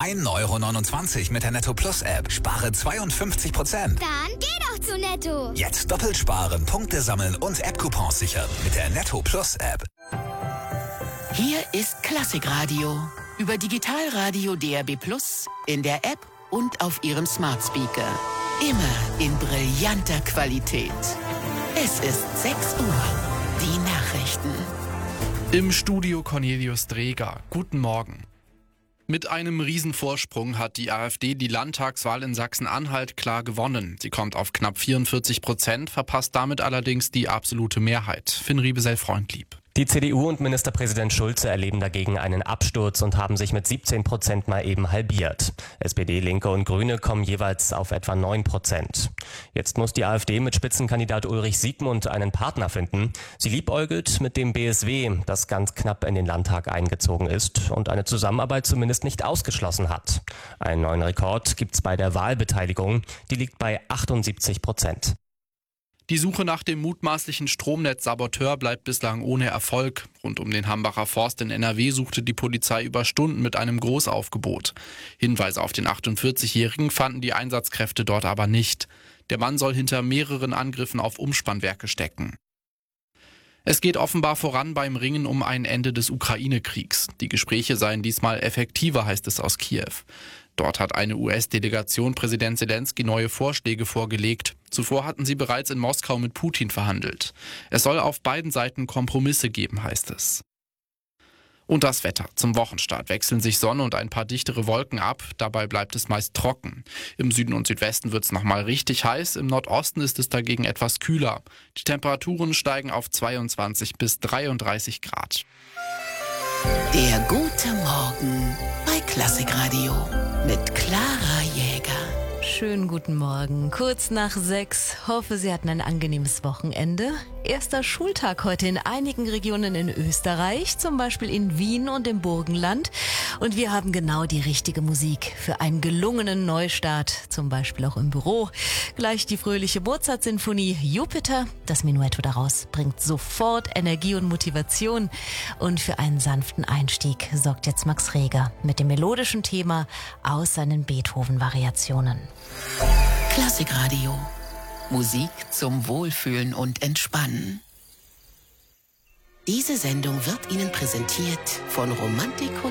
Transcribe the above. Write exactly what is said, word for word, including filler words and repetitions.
ein Euro neunundzwanzig mit der Netto Plus App. Spare zweiundfünfzig Prozent. Dann geh doch zu Netto. Jetzt doppelt sparen, Punkte sammeln und App-Coupons sichern mit der Netto Plus App. Hier ist Klassikradio. Über Digitalradio D R B Plus, in der App und auf Ihrem Smart Speaker. Immer in brillanter Qualität. Es ist sechs Uhr. Die Nachrichten. Im Studio Cornelius Dreger. Guten Morgen. Mit einem Riesenvorsprung hat die AfD die Landtagswahl in Sachsen-Anhalt klar gewonnen. Sie kommt auf knapp vierundvierzig Prozent, verpasst damit allerdings die absolute Mehrheit. Finn Riebesell-Freundlieb. Die C D U und Ministerpräsident Schulze erleben dagegen einen Absturz und haben sich mit siebzehn Prozent mal eben halbiert. S P D, Linke und Grüne kommen jeweils auf etwa neun Prozent. Jetzt muss die AfD mit Spitzenkandidat Ulrich Siegmund einen Partner finden. Sie liebäugelt mit dem B S W, das ganz knapp in den Landtag eingezogen ist und eine Zusammenarbeit zumindest nicht ausgeschlossen hat. Einen neuen Rekord gibt's bei der Wahlbeteiligung. Die liegt bei achtundsiebzig Prozent. Die Suche nach dem mutmaßlichen Stromnetzsaboteur bleibt bislang ohne Erfolg. Rund um den Hambacher Forst in N R W suchte die Polizei über Stunden mit einem Großaufgebot. Hinweise auf den achtundvierzigjährigen fanden die Einsatzkräfte dort aber nicht. Der Mann soll hinter mehreren Angriffen auf Umspannwerke stecken. Es geht offenbar voran beim Ringen um ein Ende des Ukraine-Kriegs. Die Gespräche seien diesmal effektiver, heißt es aus Kiew. Dort hat eine U S-Delegation Präsident Selensky neue Vorschläge vorgelegt. Zuvor hatten sie bereits in Moskau mit Putin verhandelt. Es soll auf beiden Seiten Kompromisse geben, heißt es. Und das Wetter. Zum Wochenstart wechseln sich Sonne und ein paar dichtere Wolken ab. Dabei bleibt es meist trocken. Im Süden und Südwesten wird es nochmal richtig heiß. Im Nordosten ist es dagegen etwas kühler. Die Temperaturen steigen auf zweiundzwanzig bis dreiunddreißig Grad. Der gute Morgen bei Klassikradio mit Clara Jäger. Schönen guten Morgen. Kurz nach sechs. Hoffe, Sie hatten ein angenehmes Wochenende. Erster Schultag heute in einigen Regionen in Österreich, zum Beispiel in Wien und im Burgenland. Und wir haben genau die richtige Musik für einen gelungenen Neustart, zum Beispiel auch im Büro. Gleich die fröhliche Mozart-Sinfonie Jupiter. Das Menuetto daraus bringt sofort Energie und Motivation. Und für einen sanften Einstieg sorgt jetzt Max Reger mit dem melodischen Thema aus seinen Beethoven-Variationen. Klassikradio. Musik zum Wohlfühlen und Entspannen. Diese Sendung wird Ihnen präsentiert von Romantik